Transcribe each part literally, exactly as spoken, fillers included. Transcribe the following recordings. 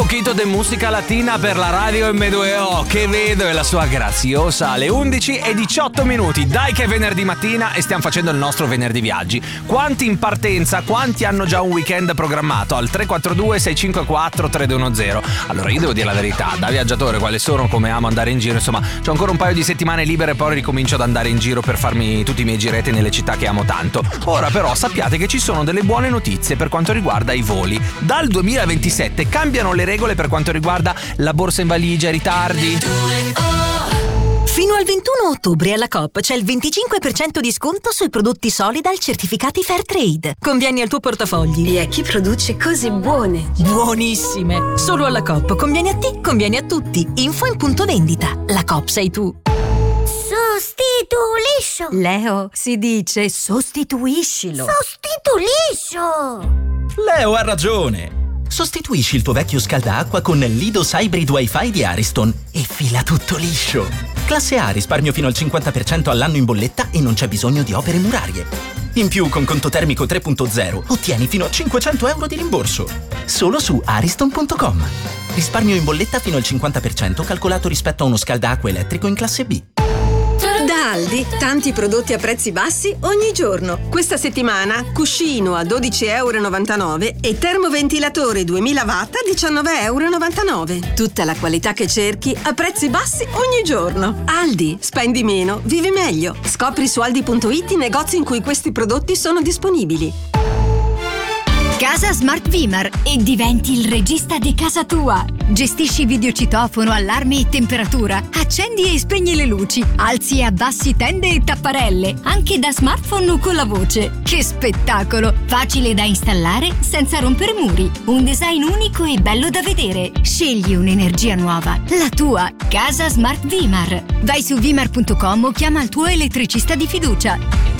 poquito de musica latina per la radio emme due o, che vedo è la sua graziosa alle undici e diciotto minuti. Dai che è venerdì mattina e stiamo facendo il nostro venerdì viaggi. Quanti in partenza, quanti hanno già un weekend programmato? Al tre quattro due sei cinque quattro tre due uno zero. Allora io devo dire la verità, da viaggiatore quale sono, come amo andare in giro, insomma c'ho ancora un paio di settimane libere e poi ricomincio ad andare in giro per farmi tutti i miei giretti nelle città che amo tanto. Ora però sappiate che ci sono delle buone notizie per quanto riguarda i voli. Dal duemilaventisette cambiano le regole per quanto riguarda la borsa in valigia, i ritardi. Fino al ventuno ottobre alla Coop c'è il venticinque per cento di sconto sui prodotti Solidal certificati Fairtrade. Convieni al tuo portafogli. E a chi produce cose buone. Buonissime! Solo alla Coop. Convieni a te, convieni a tutti. Info in punto vendita. La Coop sei tu. Sostituiscio. Leo, si dice sostituiscilo. Sostituiscio. Leo ha ragione. Sostituisci il tuo vecchio scaldacqua con l'Idos Hybrid Wi-Fi di Ariston e fila tutto liscio. Classe A, risparmio fino al cinquanta per cento all'anno in bolletta e non c'è bisogno di opere murarie. In più, con conto termico tre punto zero, ottieni fino a cinquecento euro di rimborso. Solo su ariston punto com. Risparmio in bolletta fino al cinquanta per cento calcolato rispetto a uno scaldacqua elettrico in classe B. Da Aldi, tanti prodotti a prezzi bassi ogni giorno. Questa settimana, cuscino a dodici virgola novantanove euro e termoventilatore duemila watt a diciannove virgola novantanove euro. Tutta la qualità che cerchi a prezzi bassi ogni giorno. Aldi, spendi meno, vivi meglio. Scopri su aldi punto it i negozi in cui questi prodotti sono disponibili. Casa Smart Vimar e diventi il regista di casa tua. Gestisci videocitofono, allarme e temperatura. Accendi e spegni le luci. Alzi e abbassi tende e tapparelle. Anche da smartphone o con la voce. Che spettacolo! Facile da installare senza rompere muri. Un design unico e bello da vedere. Scegli un'energia nuova. La tua. Casa Smart Vimar. Vai su vimar punto com o chiama il tuo elettricista di fiducia.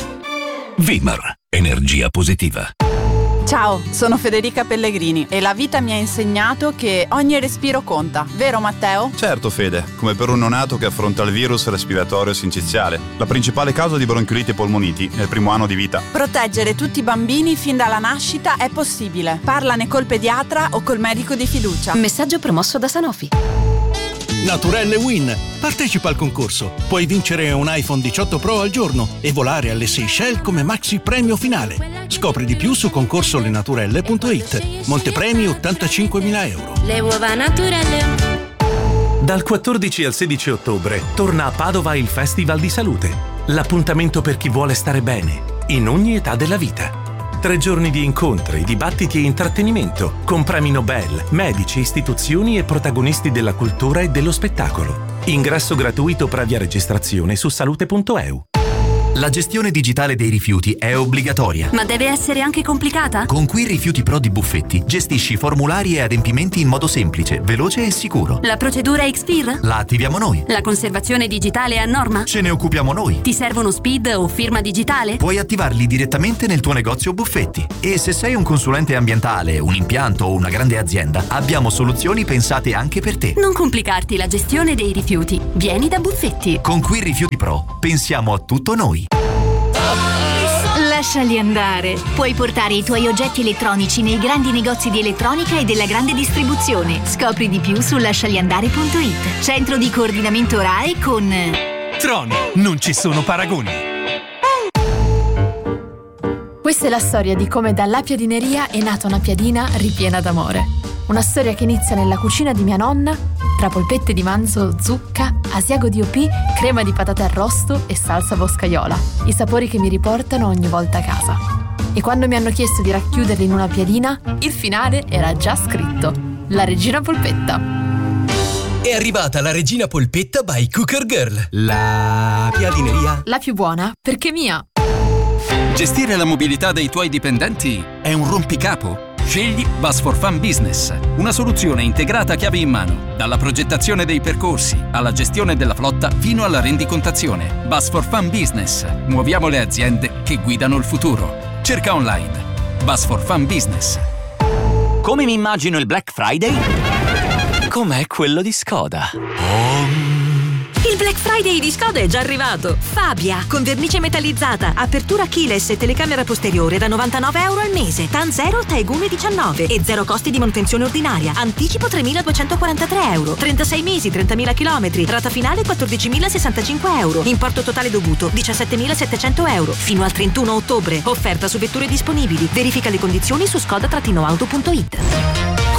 Vimar. Energia positiva. Ciao, sono Federica Pellegrini e la vita mi ha insegnato che ogni respiro conta, vero Matteo? Certo Fede, come per un neonato che affronta il virus respiratorio sinciziale, la principale causa di bronchiolite e polmoniti nel primo anno di vita. Proteggere tutti i bambini fin dalla nascita è possibile. Parlane col pediatra o col medico di fiducia. Messaggio promosso da Sanofi. Naturelle Win. Partecipa al concorso. Puoi vincere un iPhone diciotto Pro al giorno e volare alle Seychelles come maxi premio finale. Scopri di più su concorsolenaturelle punto it. Montepremi ottantacinquemila euro. Le uova naturelle. Dal quattordici al sedici ottobre torna a Padova il Festival di Salute. L'appuntamento per chi vuole stare bene, in ogni età della vita. Tre giorni di incontri, dibattiti e intrattenimento, con premi Nobel, medici, istituzioni e protagonisti della cultura e dello spettacolo. Ingresso gratuito previa registrazione su salute punto e u. La gestione digitale dei rifiuti è obbligatoria. Ma deve essere anche complicata? Con Qui Rifiuti Pro di Buffetti gestisci formulari e adempimenti in modo semplice, veloce e sicuro. La procedura X F I R? La attiviamo noi. La conservazione digitale è a norma? Ce ne occupiamo noi. Ti servono S P I D o firma digitale? Puoi attivarli direttamente nel tuo negozio Buffetti. E se sei un consulente ambientale, un impianto o una grande azienda, abbiamo soluzioni pensate anche per te. Non complicarti la gestione dei rifiuti. Vieni da Buffetti. Con Qui Rifiuti Pro pensiamo a tutto noi. Lasciali andare. Puoi portare i tuoi oggetti elettronici nei grandi negozi di elettronica e della grande distribuzione. Scopri di più su lascialiandare punto it. Centro di coordinamento R A E con Troni, non ci sono paragoni. Questa è la storia di come dalla piadineria è nata una piadina ripiena d'amore. Una storia che inizia nella cucina di mia nonna, tra polpette di manzo, zucca, asiago di O P, crema di patate arrosto e salsa boscaiola. I sapori che mi riportano ogni volta a casa. E quando mi hanno chiesto di racchiuderli in una piadina, il finale era già scritto: la regina polpetta. È arrivata la regina polpetta by Cooker Girl. La piadineria. La più buona perché mia. Gestire la mobilità dei tuoi dipendenti è un rompicapo? Scegli Bus for Fun Business, una soluzione integrata chiave in mano, dalla progettazione dei percorsi alla gestione della flotta fino alla rendicontazione. Bus for Fun Business, muoviamo le aziende che guidano il futuro. Cerca online Bus for Fun Business. Come mi immagino il Black Friday? Com'è quello di Skoda. Oh. Il Black Friday di Skoda è già arrivato. Fabia, con vernice metallizzata, apertura keyless e telecamera posteriore da novantanove euro al mese. TAN zero, Taegune diciannove e zero costi di manutenzione ordinaria. Anticipo tremiladuecentoquarantatré euro. trentasei mesi, trentamila chilometri. Rata finale quattordicimilasessantacinque euro. Importo totale dovuto diciassettemilasettecento euro. Fino al trentuno ottobre. Offerta su vetture disponibili. Verifica le condizioni su skoda auto punto it.